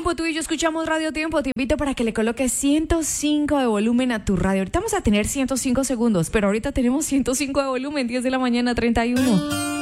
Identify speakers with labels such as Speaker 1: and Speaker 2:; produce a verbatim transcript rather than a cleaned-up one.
Speaker 1: Tiempo, tú y yo escuchamos Radio Tiempo. Te invito para que le coloques ciento cinco de volumen a tu radio. Ahorita vamos a tener ciento cinco segundos, pero ahorita tenemos ciento cinco de volumen, diez de la mañana, treinta y uno.